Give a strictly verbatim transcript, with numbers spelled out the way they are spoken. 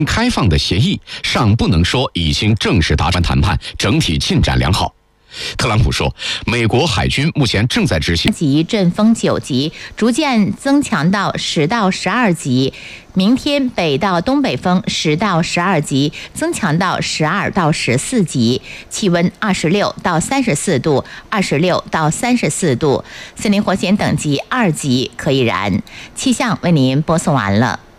开放的协议尚不能说已经正式达成谈判，整体进展良好。特朗普说，美国海军目前正在执行级阵风九级，逐渐增强到十到十二级。明天北到东北风十到十二级，增强到十二到十四级，气温二十六到三十四度，二十六到三十四度，森林火险等级二级可以燃。气象为您播送完了。